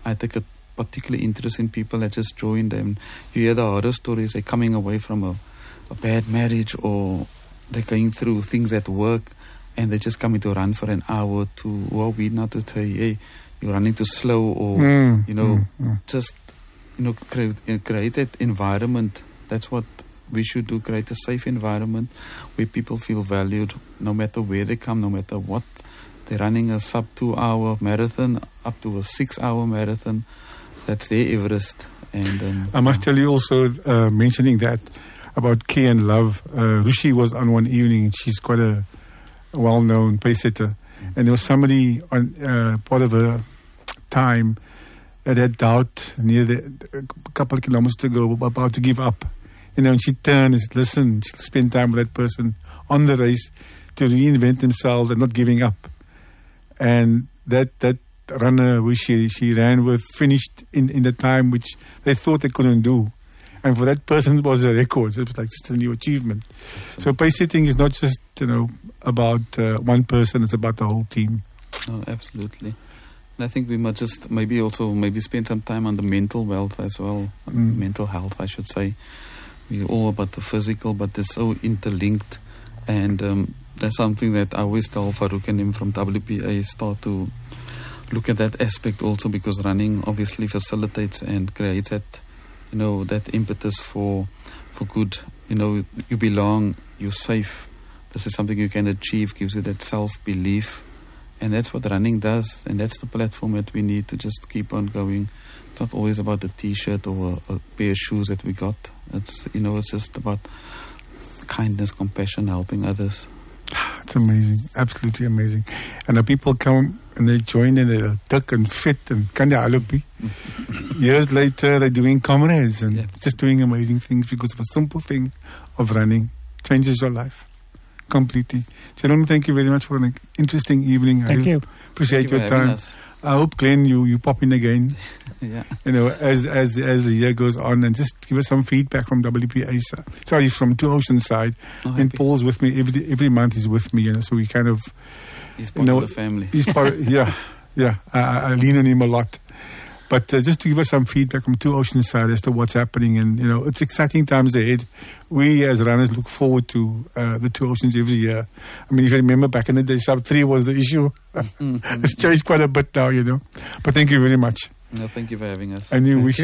I take a particular interest in people that just join them. You hear the horror stories. They're coming away from a bad marriage, or they're going through things at work, and they just coming to run for an hour to, well, we not to say, hey, you're running too slow, or, just, create that environment. That's what we should do, create a safe environment where people feel valued, no matter where they come, no matter what. They're running a sub 2-hour marathon up to a 6-hour marathon. That's their Everest. And I must tell you also, mentioning that about care and love, Rushi was on one evening. She's quite a well-known pace setter. And there was somebody on part of her time that had doubt near a couple of kilometers to go, about to give up. And she turned and said, listen, she spent time with that person on the race to reinvent themselves and not giving up. And that runner, which she ran with, finished in the time which they thought they couldn't do. And for that person, it was a record. It was like just a new achievement. So pace setting is not just, about one person. It's about the whole team. Oh, absolutely. And I think we must just maybe spend some time on the mental wealth as well. Mental health, I should say. We're all about the physical, but they're so interlinked. And that's something that I always tell Farouk and him from WPA, start to look at that aspect also, because running obviously facilitates and creates that, that impetus for good. You belong, you're safe. This is something you can achieve, gives you that self-belief. And that's what running does. And that's the platform that we need to just keep on going. It's not always about a T-shirt or a pair of shoes that we got. It's, it's just about kindness, compassion, helping others. It's amazing. Absolutely amazing. And the people come and they join and they're thick and fit and kind of alupi. Years later, they're doing comrades and just doing amazing things because of a simple thing of running changes your life completely. Gentlemen, thank you very much for an interesting evening. Thank you. Appreciate your time. I hope, Glenn, you pop in again. Yeah. As the year goes on, and just give us some feedback from WPA. Sorry, from Two Oceans side. And Paul's with me every month. He's with me, so we kind of. He's part of the family. He's part. Yeah. I lean on him a lot. But just to give us some feedback from Two Oceans side as to what's happening, and it's exciting times ahead. We as runners look forward to the Two Oceans every year. I mean, if you remember back in the day, sub 3 was the issue. It's changed quite a bit now, But thank you very much. No, thank you for having us. And we wish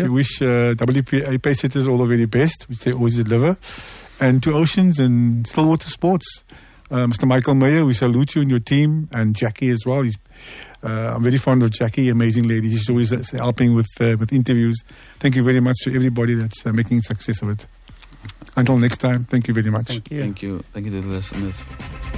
WPA pace setters all the very best, which they always deliver. And Two Oceans and Stillwater Sports. Mr. Michael Meyer, we salute you and your team, and Jackie as well. I'm very fond of Jackie, amazing lady. She's always helping with interviews. Thank you very much to everybody that's making success of it. Until next time, thank you very much. Thank you. Thank you. Thank you to the listeners.